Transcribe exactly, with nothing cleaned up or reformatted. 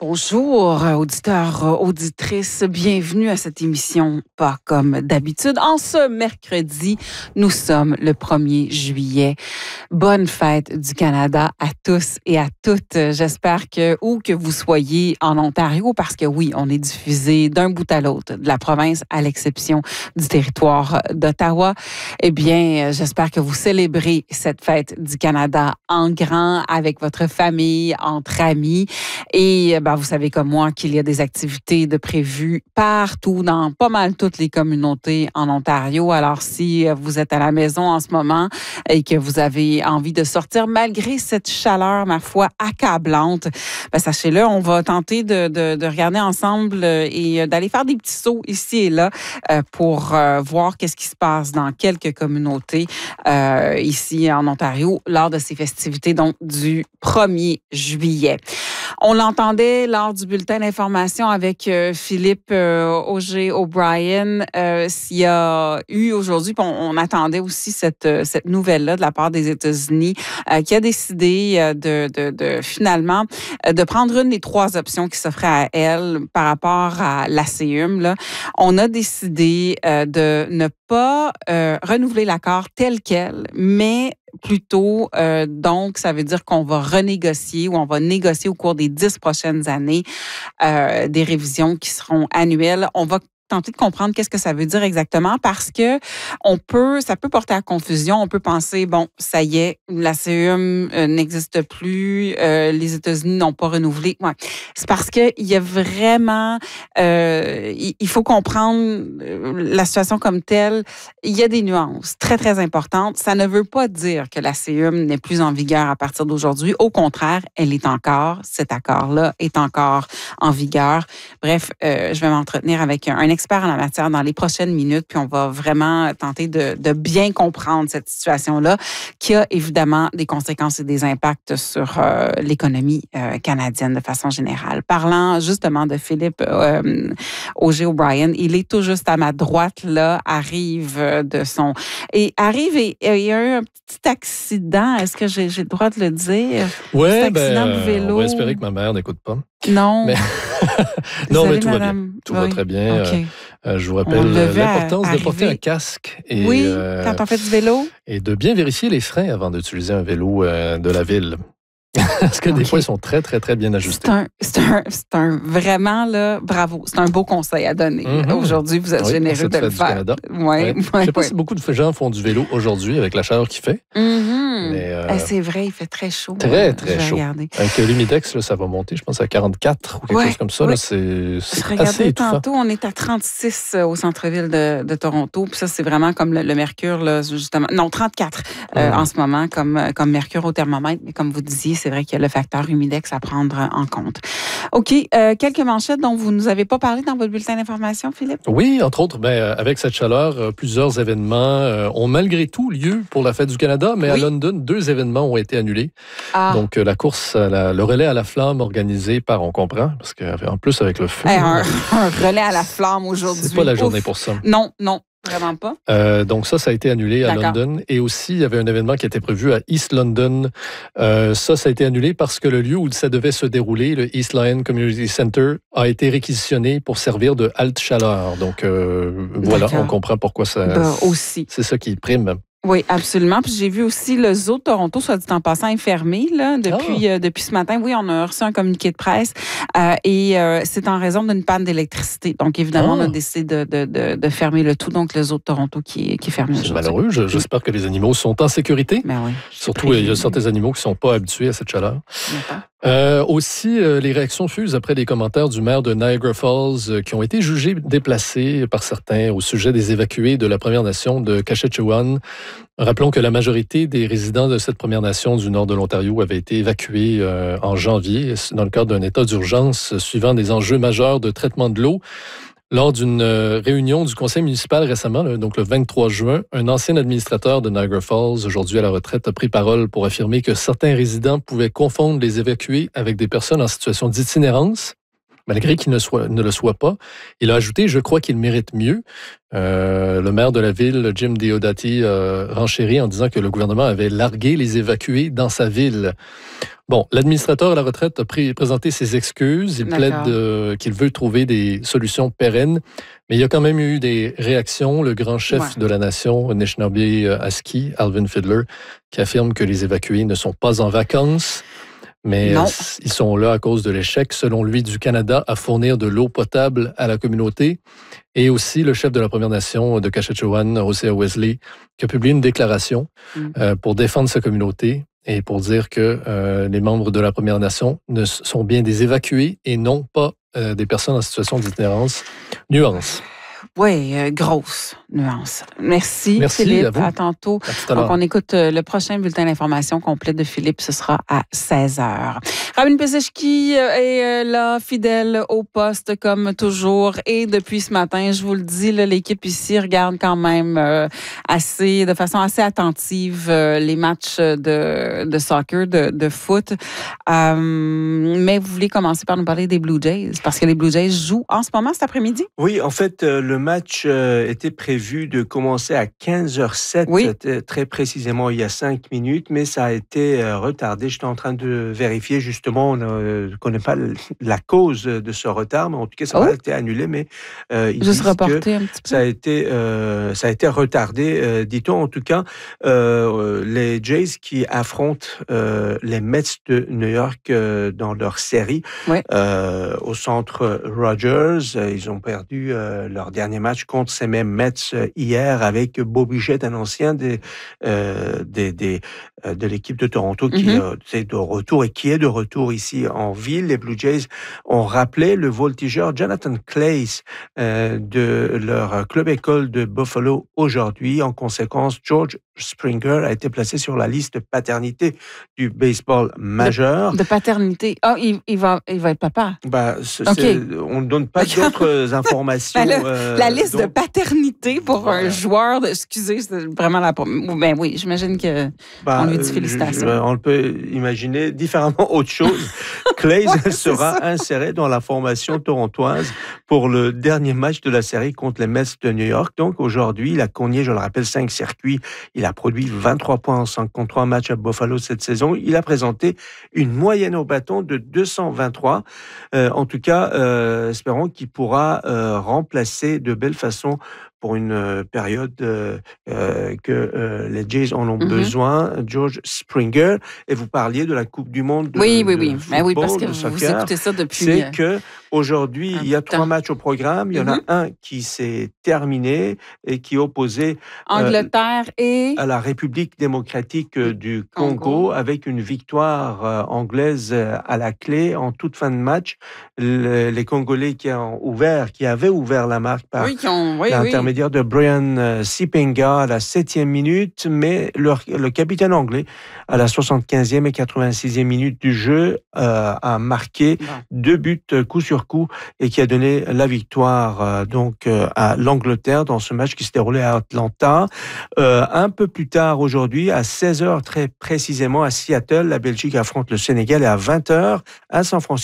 Bonjour, auditeurs, auditrices, bienvenue à cette émission Pas comme d'habitude. En ce mercredi, nous sommes le premier juillet. Bonne fête du Canada à tous et à toutes. J'espère que, où que vous soyez en Ontario, parce que oui, on est diffusé d'un bout à l'autre de la province, à l'exception du territoire d'Ottawa. Eh bien, j'espère que vous célébrez cette fête du Canada en grand, avec votre famille, entre amis. Et ben, vous savez comme moi qu'il y a des activités de prévues partout, dans pas mal toutes les communautés en Ontario. Alors, si vous êtes à la maison en ce moment et que vous avez envie de sortir malgré cette chaleur, ma foi, accablante, ben, sachez-le, on va tenter de, de, de regarder ensemble et d'aller faire des petits sauts ici et là pour voir qu'est-ce qui se passe dans quelques communautés euh, ici en Ontario lors de ces festivités donc du premier juillet. On l'entendait lors du bulletin d'information avec euh, Philippe euh, Auger-O'Brien. Euh, s'il y a eu aujourd'hui, on, on attendait aussi cette, cette nouvelle-là de la part des États-Unis euh, qui a décidé euh, de, de, de finalement euh, de prendre une des trois options qui s'offraient à elle par rapport à l'A C U M. Là. On a décidé euh, de ne pas euh, renouveler l'accord tel quel, mais plutôt, euh, donc, ça veut dire qu'on va renégocier ou on va négocier au cours des dix prochaines années euh, des révisions qui seront annuelles. On va tenter de comprendre qu'est-ce que ça veut dire exactement parce que on peut, ça peut porter à confusion. On peut penser, bon, ça y est, l'A C U M euh, n'existe plus, euh, les États-Unis n'ont pas renouvelé. Ouais. C'est parce que il y a vraiment, euh, il, il faut comprendre la situation comme telle. Il y a des nuances très, très importantes. Ça ne veut pas dire que l'A C U M n'est plus en vigueur à partir d'aujourd'hui. Au contraire, elle est encore, cet accord-là est encore en vigueur. Bref, euh, je vais m'entretenir avec un, un expert en la matière dans les prochaines minutes, puis on va vraiment tenter de, de bien comprendre cette situation-là qui a évidemment des conséquences et des impacts sur euh, l'économie euh, canadienne de façon générale. Parlant justement de Philippe euh, Auger-O'Brien, il est tout juste à ma droite, là, arrive de son... Et arrive et il y a eu un petit accident, est-ce que j'ai, j'ai le droit de le dire? Oui, ben, on va espérer que ma mère n'écoute pas. Non. Mais... non, mais tout madame? va bien. Tout oui. va très bien. Okay. Euh, je vous rappelle l'importance de porter un casque. Et, oui, euh, quand on fait du vélo. Et de bien vérifier les freins avant d'utiliser un vélo euh, de la ville. Parce que okay. des fois, ils sont très, très, très bien ajustés. C'est un, c'est un, c'est un vraiment, là, bravo. C'est un beau conseil à donner. Mm-hmm. Aujourd'hui, vous êtes oui, généreux de le faire. Oui, ouais. Je ne sais pas ouais. si beaucoup de gens font du vélo aujourd'hui avec la chaleur qu'il fait. Mm-hmm. Mais euh, ah, c'est vrai, il fait très chaud. Très, très chaud. Regarder. Avec l'humidex, là, ça va monter, je pense, à quarante-quatre ou quelque ouais. chose comme ça. Oui. Là, c'est, c'est je assez étouffant. Tantôt, on est à trente-six au centre-ville de, de Toronto. Puis ça, c'est vraiment comme le, le mercure, là, justement. Non, trente-quatre mm. euh, en ce moment, comme, comme mercure au thermomètre. Mais comme vous disiez, c'est vrai qu'il y a le facteur humidex à prendre en compte. OK. Euh, quelques manchettes dont vous ne nous avez pas parlé dans votre bulletin d'information, Philippe? Oui, entre autres, ben, avec cette chaleur, plusieurs événements euh, ont malgré tout lieu pour la Fête du Canada, mais oui. à London, deux événements ont été annulés. Ah. Donc, la course, à la, le relais à la flamme organisé par, on comprend, parce qu'en plus, avec le feu... Hey, un, un relais à la flamme aujourd'hui. C'est pas la journée Ouf. Pour ça. Non, non. Vraiment pas? Euh, donc ça, ça a été annulé à D'accord. London. Et aussi, il y avait un événement qui était prévu à East London. Euh, ça, ça a été annulé parce que le lieu où ça devait se dérouler, le East Lyon Community Center, a été réquisitionné pour servir de halte chaleur. Donc euh, voilà, on comprend pourquoi ça... Ben, aussi. C'est ça qui prime. Oui, absolument. Puis j'ai vu aussi le zoo de Toronto, soit dit en passant, est fermé là, depuis, oh. euh, depuis ce matin. Oui, on a reçu un communiqué de presse euh, et euh, c'est en raison d'une panne d'électricité. Donc, évidemment, oh. on a décidé de, de, de, de fermer le tout. Donc, le zoo de Toronto qui, qui est fermé. C'est malheureux. Je, j'espère que les animaux sont en sécurité. Ben oui, Surtout, il y a certains animaux qui ne sont pas habitués à cette chaleur. Euh, aussi, euh, les réactions fusent après les commentaires du maire de Niagara Falls euh, qui ont été jugés déplacés par certains au sujet des évacués de la Première Nation de Kashechewan. Rappelons que la majorité des résidents de cette Première Nation du nord de l'Ontario avaient été évacués euh, en janvier dans le cadre d'un état d'urgence suivant des enjeux majeurs de traitement de l'eau. Lors d'une réunion du conseil municipal récemment, donc le vingt-trois juin, un ancien administrateur de Niagara Falls, aujourd'hui à la retraite, a pris parole pour affirmer que certains résidents pouvaient confondre les évacués avec des personnes en situation d'itinérance. malgré qu'il ne, soit, ne le soit pas. Il a ajouté, je crois qu'il mérite mieux. Euh, le maire de la ville, Jim Diodati, euh, renchérit en disant que le gouvernement avait largué les évacués dans sa ville. Bon, l'administrateur à la retraite a pris, présenté ses excuses. Il plaide euh, qu'il veut trouver des solutions pérennes, mais il y a quand même eu des réactions. Le grand chef ouais. de la nation, Anishinaabe Aski, Alvin Fiddler, qui affirme que les évacués ne sont pas en vacances, mais non. ils sont là à cause de l'échec, selon lui, du Canada à fournir de l'eau potable à la communauté. Et aussi le chef de la Première Nation de Kashechewan, Hosea Wesley, qui a publié une déclaration mm. euh, pour défendre sa communauté et pour dire que euh, les membres de la Première Nation ne sont bien des évacués et non pas euh, des personnes en situation d'itinérance. Nuance. Oui, euh, grosse nuance. Merci, Merci Philippe. à, vous. À tantôt. À Donc, on écoute euh, le prochain bulletin d'information complet de Philippe. Ce sera à seize heures. Rabin Peseshki est là, fidèle au poste, comme toujours. Et depuis ce matin, je vous le dis, là, l'équipe ici regarde quand même euh, assez, de façon assez attentive euh, les matchs de, de soccer, de, de foot. Euh, mais vous voulez commencer par nous parler des Blue Jays, parce que les Blue Jays jouent en ce moment, cet après-midi? Oui, en fait, euh, le match euh, était prévu de commencer à quinze heures zéro sept, oui. très précisément il y a cinq minutes, mais ça a été euh, retardé. J'étais en train de vérifier, justement, on ne connaît pas la cause de ce retard, mais en tout cas, ça oh. a été annulé, mais euh, ils Juste disent que un petit peu. Ça, a été, euh, ça a été retardé, euh, dit-on. En tout cas, euh, les Jays qui affrontent euh, les Mets de New York euh, dans leur série oui. euh, au centre Rogers, ils ont perdu euh, leur dernier match contre ces mêmes Mets hier avec Bobby Jett, un ancien des, euh, des, des, euh, de l'équipe de Toronto qui mm-hmm. est de retour et qui est de retour ici en ville. Les Blue Jays ont rappelé le voltigeur Jonathan Claes euh, de leur club-école de Buffalo aujourd'hui. En conséquence, George Springer a été placé sur la liste de paternité du baseball majeur. De, de paternité? Oh, il, il, va, il va être papa? Bah, c'est, okay. c'est, on ne donne pas d'autres informations. Ben, le, euh, la liste donc, de paternité pour voilà. un joueur, de, excusez, c'est vraiment la... Ben oui, j'imagine que bah, on lui dit félicitations. Je, on peut imaginer différemment autre chose. Claes ouais, sera ça. inséré dans la formation torontoise pour le dernier match de la série contre les Mets de New York. Donc aujourd'hui, il a cogné, je le rappelle, cinq circuits. Il a produit vingt-trois points en cinquante-trois matchs à Buffalo cette saison. Il a présenté une moyenne au bâton de deux cent vingt-trois. Euh, en tout cas, euh, espérons qu'il pourra euh, remplacer de belle façon pour une euh, période euh, euh, que euh, les Jays en ont mm-hmm. besoin, George Springer. Et vous parliez de la Coupe du Monde de, oui, oui, de oui. football, Mais oui, parce que de vous, soccer. Vous écoutez ça depuis... C'est que aujourd'hui, il y a trois matchs au programme. Il y en mm-hmm. a un qui s'est terminé et qui est opposé Angleterre euh, et... à la République démocratique euh, du Congo, Congo, avec une victoire euh, anglaise euh, à la clé en toute fin de match. Le, les Congolais qui ont ouvert, qui avaient ouvert la marque par oui, ont, oui, l'intermédiaire oui. de Brian Sipenga à la septième minute, mais le, le capitaine anglais, à la soixante-quinzième et quatre-vingt-sixième minute du jeu, euh, a marqué bon. deux buts coup sur coup et qui a donné la victoire euh, donc euh, à l'Angleterre dans ce match qui s'est déroulé à Atlanta. Euh, un peu plus tard aujourd'hui, à seize heures très précisément à Seattle, la Belgique affronte le Sénégal et à vingt heures à San Francisco.